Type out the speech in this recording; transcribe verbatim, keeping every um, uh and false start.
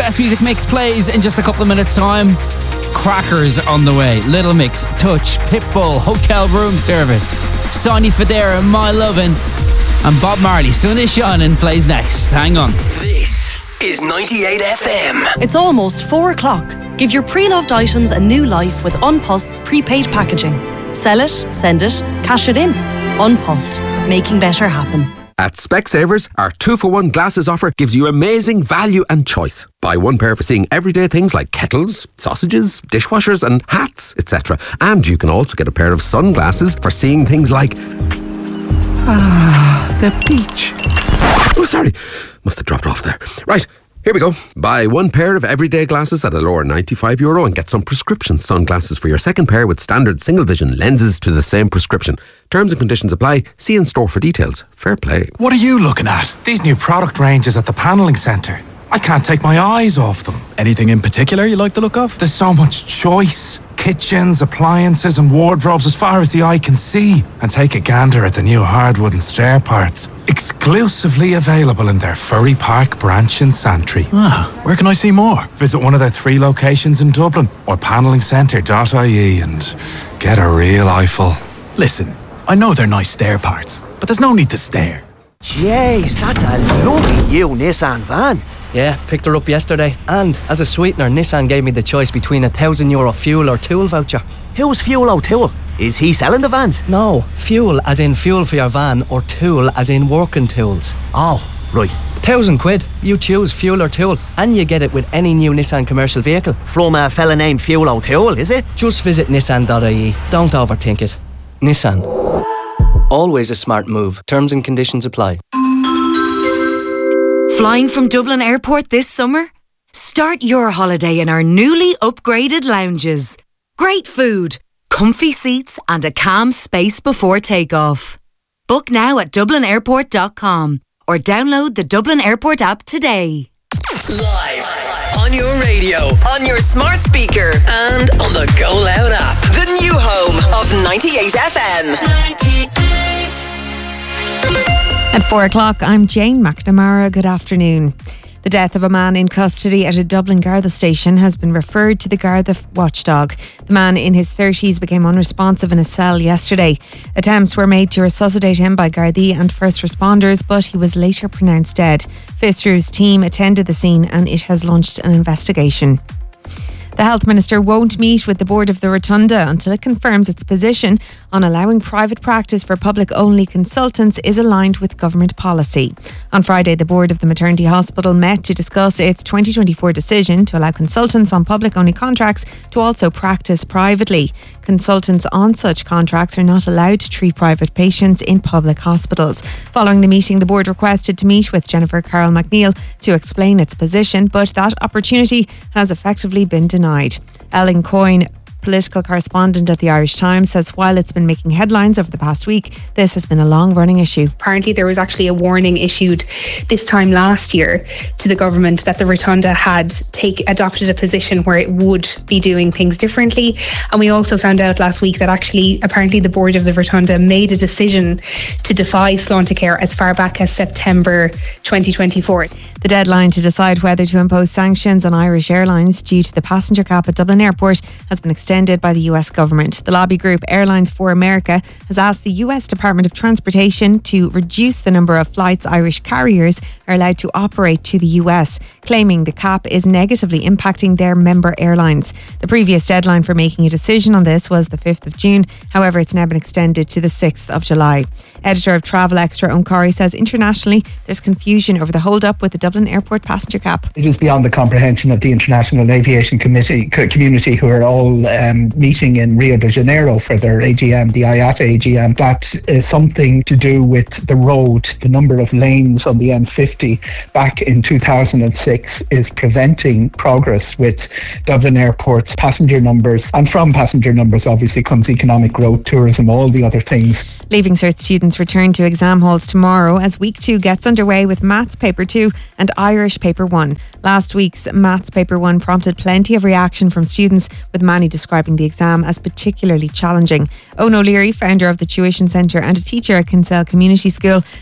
Best Music Mix plays in just a couple of minutes' time. Crackers on the way. Little Mix, Touch, Pitbull, Hotel Room Service, Sonia Fodera, My Lovin', and Bob Marley, Sun Is Shining plays next. Hang on. This is ninety-eight F M. It's almost four o'clock. Give your pre-loved items a new life with Unpost's prepaid packaging. Sell it, send it, cash it in. Unpost, making better happen. At Specsavers, our two-for-one glasses offer gives you amazing value and choice. Buy one pair for seeing everyday things like kettles, sausages, dishwashers and hats, et cetera. And you can also get a pair of sunglasses for seeing things like... Ah, the beach. Oh, sorry. Must have dropped off there. Right. Here we go. Buy one pair of everyday glasses at a lower ninety-five euro and get some prescription sunglasses for your second pair with standard single vision lenses to the same prescription. Terms and conditions apply. See in store for details. Fair play. What are you looking at? These new product ranges at the Panelling Centre. I can't take my eyes off them. Anything in particular you like the look of? There's so much choice. Kitchens, appliances and wardrobes as far as the eye can see. And take a gander at the new hardwood and stair parts. Exclusively available in their Furry Park branch in Santry. Ah, where can I see more? Visit one of their three locations in Dublin or panelling centre dot I E and get a real eyeful. Listen, I know they're nice stair parts, but there's no need to stare. Jeez, that's a lovely new Nissan van. Yeah, picked her up yesterday. And as a sweetener, Nissan gave me the choice between a thousand euro fuel or tool voucher. Who's Fuel O'Toole? Is he selling the vans? No, fuel as in fuel for your van or tool as in working tools. Oh, right. Thousand quid. You choose fuel or tool and you get it with any new Nissan commercial vehicle. From a fella named Fuel O'Toole, is it? Just visit nissan dot I E. Don't overthink it. Nissan. Always a smart move. Terms and conditions apply. Flying from Dublin Airport this summer? Start your holiday in our newly upgraded lounges. Great food, comfy seats and a calm space before takeoff. Book now at dublin airport dot com or download the Dublin Airport app today. Live on your radio, on your smart speaker and on the Go Loud app. The new home of ninety-eight F M. ninety-eight. At four o'clock, I'm Jane McNamara. Good afternoon. The death of a man in custody at a Dublin Garda station has been referred to the Garda watchdog. The man in his thirties became unresponsive in a cell yesterday. Attempts were made to resuscitate him by Gardaí and first responders, but he was later pronounced dead. Fister's team attended the scene and it has launched an investigation. The Health Minister won't meet with the board of the Rotunda until it confirms its position on allowing private practice for public-only consultants is aligned with government policy. On Friday, the board of the maternity hospital met to discuss its twenty twenty-four decision to allow consultants on public-only contracts to also practice privately. Consultants on such contracts are not allowed to treat private patients in public hospitals. Following the meeting, the board requested to meet with Jennifer Carroll McNeil to explain its position, but that opportunity has effectively been denied. Ellen Coyne, political correspondent at the Irish Times, says while it's been making headlines over the past week, this has been a long-running issue. Apparently there was actually a warning issued this time last year to the government that the Rotunda had take, adopted a position where it would be doing things differently. And we also found out last week that actually apparently the board of the Rotunda made a decision to defy Sláintecare as far back as September twenty twenty-four. The deadline to decide whether to impose sanctions on Irish Airlines due to the passenger cap at Dublin Airport has been extended by the U S government. The lobby group Airlines for America has asked the U S Department of Transportation to reduce the number of flights Irish carriers are allowed to operate to the U S, claiming the cap is negatively impacting their member airlines. The previous deadline for making a decision on this was the fifth of June. However, it's now been extended to the sixth of July. Editor of Travel Extra, Owen Corey, says internationally there's confusion over the hold-up with the Dublin Airport passenger cap. It is beyond the comprehension of the International Aviation Committee community, who are all um, meeting in Rio de Janeiro for their A G M, the I A T A A G M. That is something to do with the road. The number of lanes on the M fifty back in two thousand six is preventing progress with Dublin Airport's passenger numbers. And from passenger numbers obviously comes economic growth, tourism, all the other things. Leaving Cert students return to exam halls tomorrow as week two gets underway with Maths Paper two and Irish Paper one. Last week's Maths Paper one prompted plenty of reaction from students, with many describing the exam as particularly challenging. Owen O'Leary, founder of the Tuition Centre and a teacher at Kinsale Community School,